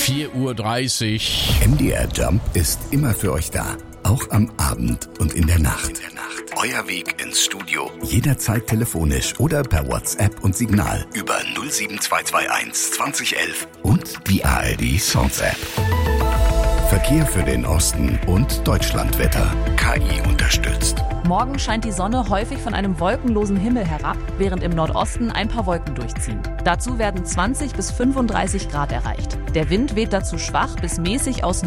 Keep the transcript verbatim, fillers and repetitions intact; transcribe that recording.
vier Uhr dreißig. M D R Jump ist immer für euch da. Auch am Abend und in der Nacht. In der Nacht. Euer Weg ins Studio. Jederzeit telefonisch oder per WhatsApp und Signal. Über null sieben zwei zwei eins zwanzig elf und die A R D Songs App. Verkehr für den Osten und Deutschlandwetter. K I unterstützt. Morgen scheint die Sonne häufig von einem wolkenlosen Himmel herab, während im Nordosten ein paar Wolken durchziehen. Dazu werden zwanzig bis fünfunddreißig Grad erreicht. Der Wind weht dazu schwach bis mäßig aus